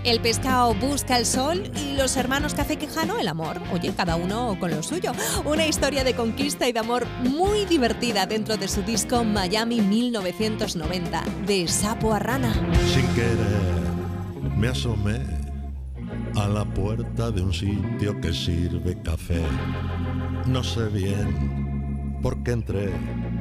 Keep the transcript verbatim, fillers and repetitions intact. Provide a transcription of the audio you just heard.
El pescado busca el sol y los hermanos Café Quijano el amor. Oye, cada uno con lo suyo. Una historia de conquista y de amor muy divertida dentro de su disco Miami mil novecientos noventa, de sapo a rana. Sin querer me asomé a la puerta de un sitio que sirve café. No sé bien por qué entré,